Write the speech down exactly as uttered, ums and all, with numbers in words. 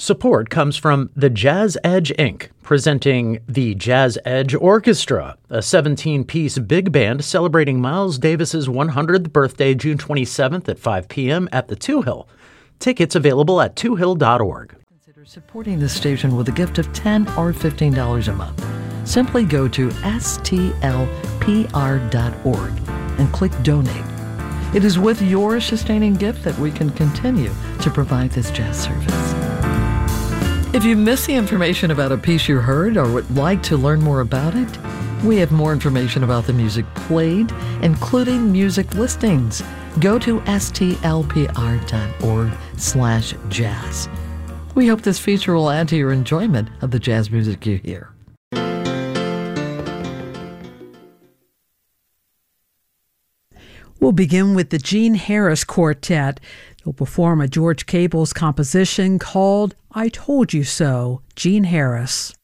Support comes from the Jazz Edge, Incorporated, presenting the Jazz Edge Orchestra, a seventeen-piece big band celebrating Miles Davis's one hundredth birthday June twenty-seventh at five p.m. at the Two Hill. Tickets available at two hill dot org. Consider supporting this station with a gift of ten dollars or fifteen dollars a month. Simply go to S T L P R dot org and click Donate. It is with your sustaining gift that we can continue to provide this jazz service. If you missed the information about a piece you heard or would like to learn more about it, we have more information about the music played, including music listings. Go to S T L P R dot org slash jazz. We hope this feature will add to your enjoyment of the jazz music you hear. We'll begin with the Gene Harris Quartet. They'll perform a George Cable's composition called I Told You So, Gene Harris.